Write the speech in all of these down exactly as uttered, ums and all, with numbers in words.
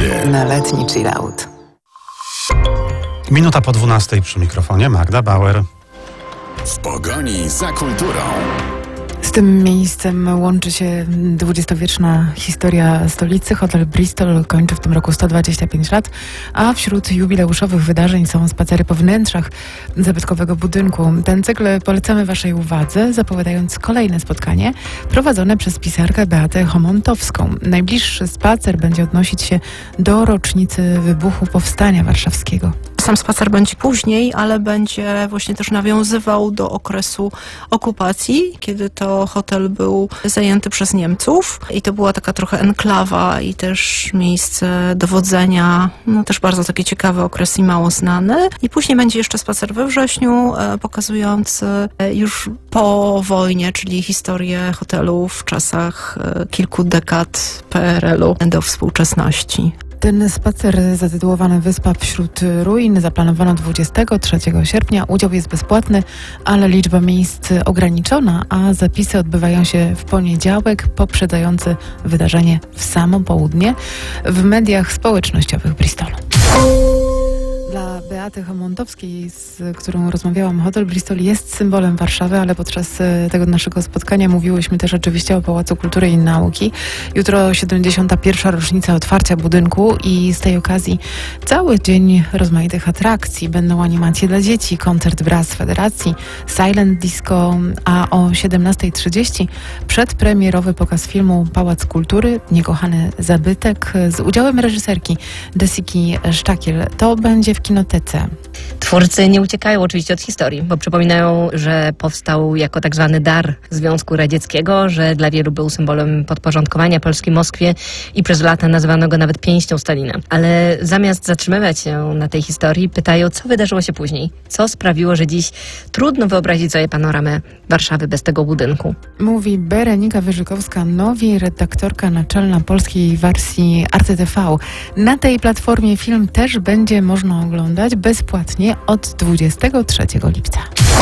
Czekajcie na letni chillout. Minuta po dwunastej przy mikrofonie Magda Bauer. w pogoni za kulturą. Z tym miejscem łączy się dwudziestowieczna historia stolicy. Hotel Bristol kończy w tym roku sto dwadzieścia pięć lat, a wśród jubileuszowych wydarzeń są spacery po wnętrzach zabytkowego budynku. Ten cykl polecamy Waszej uwadze, zapowiadając kolejne spotkanie prowadzone przez pisarkę Beatę Chomontowską. Najbliższy spacer będzie odnosić się do rocznicy wybuchu Powstania Warszawskiego. Sam spacer będzie później, ale będzie właśnie też nawiązywał do okresu okupacji, kiedy to hotel był zajęty przez Niemców i to była taka trochę enklawa i też miejsce dowodzenia, no też bardzo taki ciekawy okres i mało znany. I później będzie jeszcze spacer we wrześniu, e, pokazujący już po wojnie, czyli historię hotelu w czasach e, kilku dekad P R L u do współczesności. Ten spacer zatytułowany Wyspa wśród ruin zaplanowano dwudziestego trzeciego sierpnia. Udział jest bezpłatny, ale liczba miejsc ograniczona, a zapisy odbywają się w poniedziałek, poprzedzający wydarzenie w samo południe w mediach społecznościowych Bristolu. Dla Beaty Chomontowskiej, z którą rozmawiałam, hotel Bristol jest symbolem Warszawy, ale podczas tego naszego spotkania mówiłyśmy też oczywiście o Pałacu Kultury i Nauki. Jutro siedemdziesiąta pierwsza rocznica otwarcia budynku i z tej okazji cały dzień rozmaitych atrakcji. Będą animacje dla dzieci, koncert Brass Federacji, silent disco, a o siedemnasta trzydzieści przedpremierowy pokaz filmu Pałac Kultury, niekochany zabytek z udziałem reżyserki Desiki Sztakiel. To będzie w kinotece. Twórcy nie uciekają oczywiście od historii, bo przypominają, że powstał jako tak zwany dar Związku Radzieckiego, że dla wielu był symbolem podporządkowania Polski Moskwie i przez lata nazywano go nawet pięścią Stalina. Ale zamiast zatrzymywać się na tej historii, pytają, co wydarzyło się później. Co sprawiło, że dziś trudno wyobrazić sobie panoramę Warszawy bez tego budynku. Mówi Berenika Wyżykowska-Nowi, redaktorka naczelna polskiej wersji Arte T V. Na tej platformie film też będzie można oglądać bezpłatnie od dwudziestego trzeciego lipca.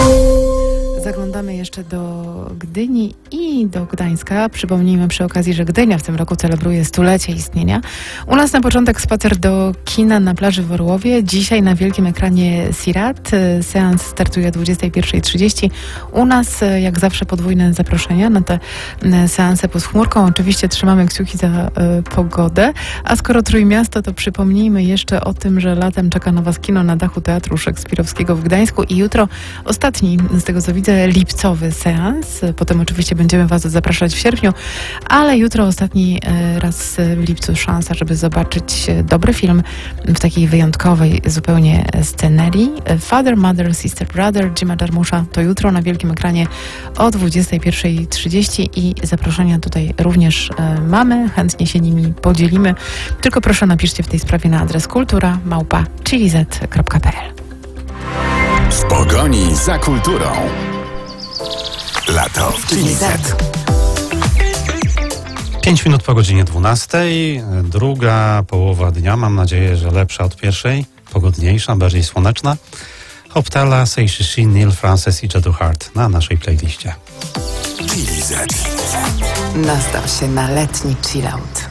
Zaglądamy jeszcze do Gdyni i do Gdańska. Przypomnijmy przy okazji, że Gdynia w tym roku celebruje stulecie istnienia. U nas na początek spacer do kina na plaży w Orłowie. Dzisiaj na wielkim ekranie Sirat. Seans startuje o dwudziesta pierwsza trzydzieści. U nas jak zawsze podwójne zaproszenia na te seanse pod chmurką. Oczywiście trzymamy kciuki za y, pogodę. A skoro Trójmiasto, to przypomnijmy jeszcze o tym, że latem czeka na Was kino na dachu Teatru Szekspirowskiego w Gdańsku i jutro ostatni, z tego co widzę, lipcowy seans. Potem oczywiście będziemy Was zapraszać w sierpniu, ale jutro ostatni raz w lipcu szansa, żeby zobaczyć dobry film w takiej wyjątkowej zupełnie scenerii. Father, Mother, Sister, Brother Jima Jarmusza to jutro na wielkim ekranie o dwudziesta pierwsza trzydzieści i zaproszenia tutaj również mamy. Chętnie się nimi podzielimy. Tylko proszę napiszcie w tej sprawie na adres kultura małpa chilizet kropka p l. W pogoni za kulturą. Lato w Chilizet. Pięć minut po godzinie dwunastej. Druga połowa dnia, mam nadzieję, że lepsza od pierwszej, pogodniejsza, bardziej słoneczna. Optala, Say Shishi, Neil Francis i Jadu Hart na naszej playliście. Chilizet. Nastaw się na letni chillout.